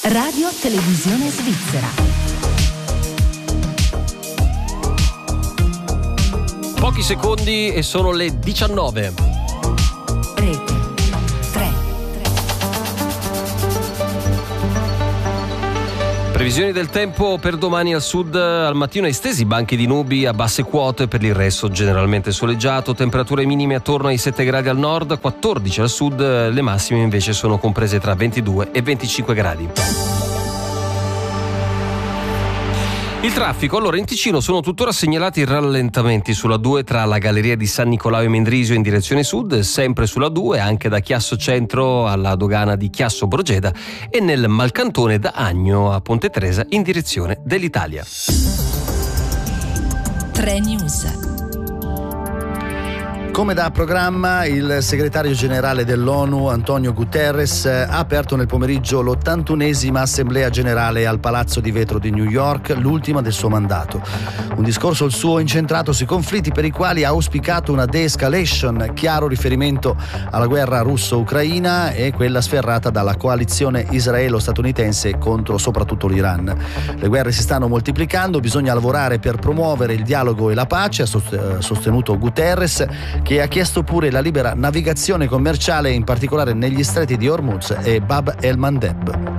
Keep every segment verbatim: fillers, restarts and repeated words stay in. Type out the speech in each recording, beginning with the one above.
Radio Televisione Svizzera. Pochi secondi e sono le diciannove. Rete tre. Previsioni del tempo per domani: al sud al mattino estesi banchi di nubi a basse quote, per il resto generalmente soleggiato, temperature minime attorno ai sette gradi al nord, quattordici al sud, le massime invece sono comprese tra ventidue e venticinque gradi. Il traffico, allora in Ticino sono tuttora segnalati rallentamenti sulla due tra la galleria di San Nicolao e Mendrisio in direzione sud, sempre sulla due anche da Chiasso Centro alla dogana di Chiasso Borgeda e nel Malcantone da Agno a Ponte Tresa in direzione dell'Italia. tre News. Come da programma, il segretario generale dell'ONU, Antonio Guterres, ha aperto nel pomeriggio l'ottantunesima Assemblea Generale al Palazzo di Vetro di New York, l'ultima del suo mandato. Un discorso il suo incentrato sui conflitti, per i quali ha auspicato una de-escalation, chiaro riferimento alla guerra russo-ucraina e quella sferrata dalla coalizione israelo-statunitense contro soprattutto l'Iran. Le guerre si stanno moltiplicando, bisogna lavorare per promuovere il dialogo e la pace, ha sostenuto Guterres, che ha chiesto pure la libera navigazione commerciale, in particolare negli stretti di Hormuz e Bab el-Mandeb.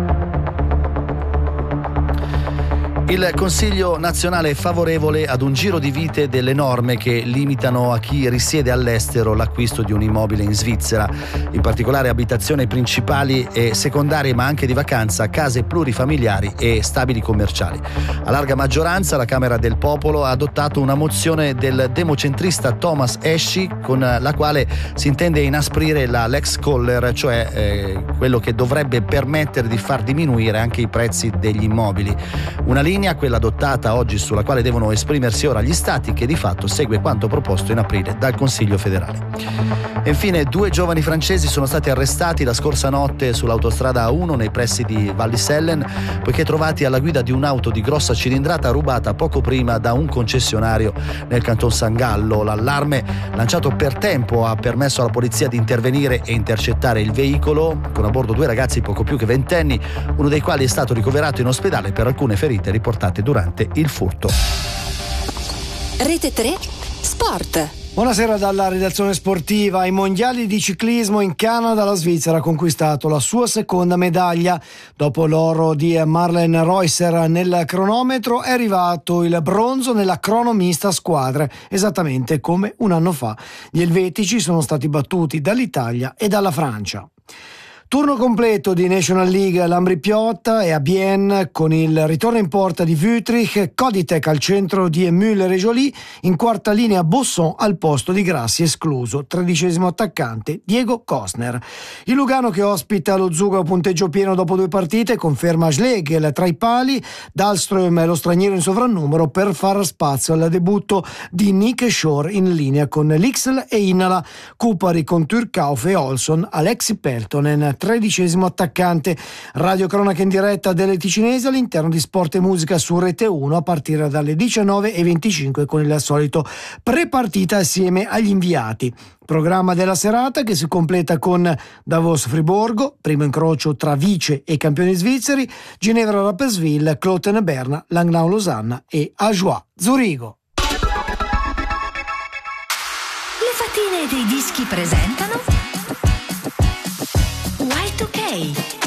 Il Consiglio nazionale è favorevole ad un giro di vite delle norme che limitano a chi risiede all'estero l'acquisto di un immobile in Svizzera, in particolare abitazioni principali e secondarie, ma anche di vacanza, case plurifamiliari e stabili commerciali. A larga maggioranza la Camera del Popolo ha adottato una mozione del democentrista Thomas Eschi, con la quale si intende inasprire la Lex Koller, cioè eh, quello che dovrebbe permettere di far diminuire anche i prezzi degli immobili. Una linea, quella adottata oggi, sulla quale devono esprimersi ora gli stati, che di fatto segue quanto proposto in aprile dal Consiglio federale. E infine due giovani francesi sono stati arrestati la scorsa notte sull'autostrada A uno nei pressi di Wallisellen, poiché trovati alla guida di un'auto di grossa cilindrata rubata poco prima da un concessionario nel canton San Gallo. L'allarme lanciato per tempo ha permesso alla polizia di intervenire e intercettare il veicolo, con a bordo due ragazzi poco più che ventenni, uno dei quali è stato ricoverato in ospedale per alcune ferite riportate durante il furto. Rete tre Sport. Buonasera dalla redazione sportiva. Ai mondiali di ciclismo in Canada la Svizzera ha conquistato la sua seconda medaglia. Dopo l'oro di Marlen Reusser nel cronometro è arrivato il bronzo nella cronomista a squadre, esattamente come un anno fa. Gli elvetici sono stati battuti dall'Italia e dalla Francia. Turno completo di National League Lambri-Piotta e a Bienne, con il ritorno in porta di Wütrich, Coditec al centro di Müller e Joly, in quarta linea Bosson al posto di Grassi escluso, tredicesimo attaccante Diego Kostner. Il Lugano, che ospita lo Zugo a punteggio pieno dopo due partite, conferma Schlegel tra i pali, Dahlström lo straniero in sovrannumero per far spazio al debutto di Nick Shore in linea con Lixel e Innala, Kupari con Turkauf e Olson, Alexi Peltonen tredicesimo attaccante. Radio cronaca in diretta delle ticinesi all'interno di Sport e Musica su Rete uno a partire dalle diciannove e venticinque con il solito pre-partita assieme agli inviati. Programma della serata che si completa con Davos Friburgo, primo incrocio tra vice e campioni svizzeri, Ginevra Rapperswil, Cloten Berna, Langnau Losanna e Ajoie Zurigo. Le fatine dei dischi presentano Y due K.